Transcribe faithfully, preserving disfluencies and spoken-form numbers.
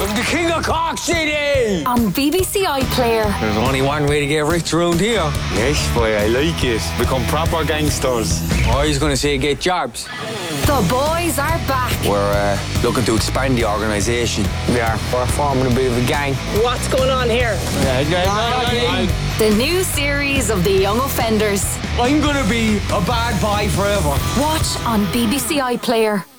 I'm the king of Cork City! On B B C iPlayer. There's only one way to get rich around here. Yes, boy, I like it. Become proper gangsters. Oh, he's going to say get jobs. The boys are back. We're uh, looking to expand the organisation. We are. We're forming a bit of a gang. What's going on here? The new series of The Young Offenders. I'm going to be a bad boy forever. Watch on B B C iPlayer.